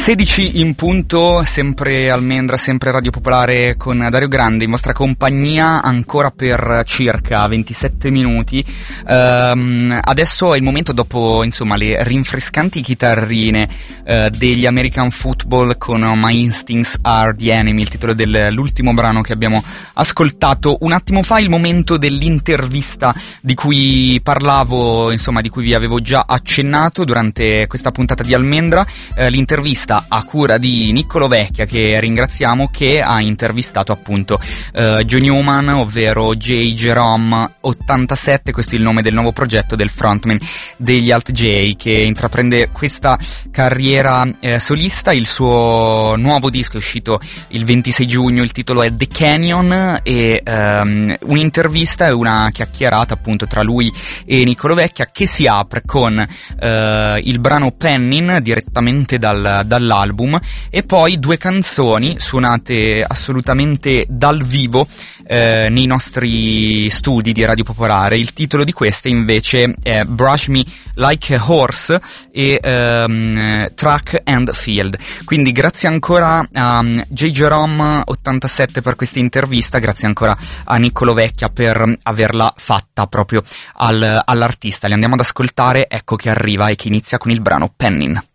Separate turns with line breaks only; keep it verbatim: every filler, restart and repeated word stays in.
sedici in punto, sempre Almendra, sempre Radio Popolare con Dario Grande in vostra compagnia ancora per circa ventisette minuti. Um, adesso è il momento, dopo insomma le rinfrescanti chitarrine uh, degli American Football con My Instincts Are the Enemy, il titolo dell'ultimo brano che abbiamo ascoltato un attimo fa, il momento dell'intervista di cui parlavo, insomma di cui vi avevo già accennato durante questa puntata di Almendra, uh, l'intervista a cura di Niccolo Vecchia, che ringraziamo, che ha intervistato appunto uh, Joe Newman, ovvero J. Jerome ottantasette, questo è il nome del nuovo progetto del frontman degli Alt J, che intraprende questa carriera eh, solista. Il suo nuovo disco è uscito il ventisei giugno, il titolo è The Canyon, e um, un'intervista e una chiacchierata appunto tra lui e Niccolo Vecchia, che si apre con uh, il brano Pennin direttamente dal dall'album, e poi due canzoni suonate assolutamente dal vivo eh, nei nostri studi di Radio Popolare. Il titolo di queste invece è Brush Me Like a Horse e um, Track and Field. Quindi grazie ancora a J. Jerome ottantasette per questa intervista, grazie ancora a Niccolo Vecchia per averla fatta proprio al, all'artista. Li andiamo ad ascoltare, ecco che arriva e che inizia con il brano Pennin.